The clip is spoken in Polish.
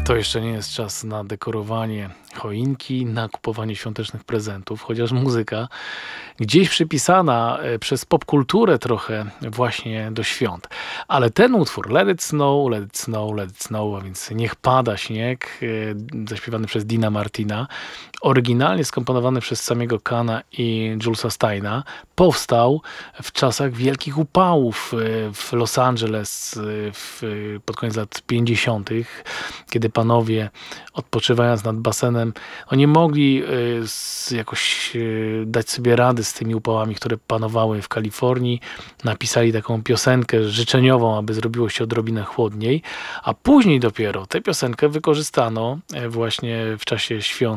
To jeszcze nie jest czas na dekorowanie choinki, na kupowanie świątecznych prezentów, chociaż muzyka gdzieś przypisana przez popkulturę trochę właśnie do świąt. Ale ten utwór Let It Snow, Let It Snow, Let It Snow, a więc Niech pada śnieg, zaśpiewany przez Deana Martina, oryginalnie skomponowany przez samego Kana i Julesa Steina, powstał w czasach wielkich upałów w Los Angeles pod koniec lat 50., kiedy panowie, odpoczywając nad basenem, nie mogli jakoś dać sobie rady z tymi upałami, które panowały w Kalifornii. Napisali taką piosenkę życzeniową, aby zrobiło się odrobinę chłodniej, a później dopiero tę piosenkę wykorzystano właśnie w czasie świąt